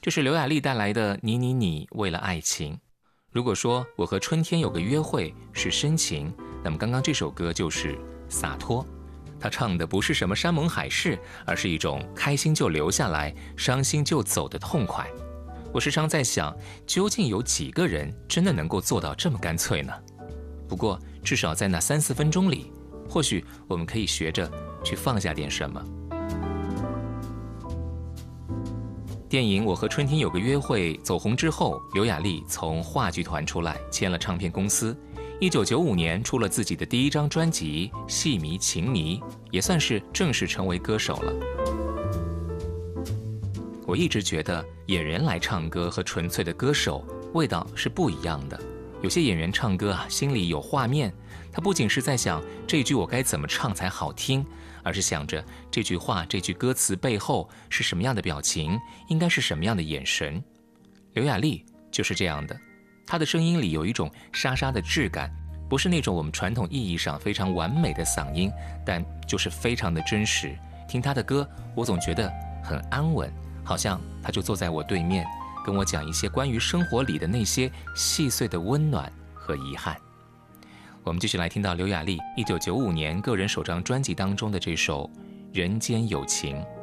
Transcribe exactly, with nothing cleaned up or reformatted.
这是刘雅丽带来的《你你你为了爱情》。如果说我和春天有个约会是深情，那么刚刚这首歌就是洒脱。他唱的不是什么山盟海誓，而是一种开心就留下来，伤心就走的痛快。我时常在想，究竟有几个人真的能够做到这么干脆呢？不过至少在那三四分钟里，或许我们可以学着去放下点什么。电影《我和春天有个约会》走红之后，刘雅丽从话剧团出来，签了唱片公司。一九九五年出了自己的第一张专辑《戏迷情迷》，也算是正式成为歌手了。我一直觉得演员来唱歌和纯粹的歌手味道是不一样的。有些演员唱歌啊，心里有画面，他不仅是在想这句我该怎么唱才好听，而是想着这句话、这句歌词背后是什么样的表情，应该是什么样的眼神。刘雅丽就是这样的，她的声音里有一种沙沙的质感，不是那种我们传统意义上非常完美的嗓音，但就是非常的真实。听她的歌，我总觉得很安稳，好像她就坐在我对面，跟我讲一些关于生活里的那些细碎的温暖和遗憾。我们继续来听到刘雅丽一九九五年个人首张专辑当中的这首《人间有情》。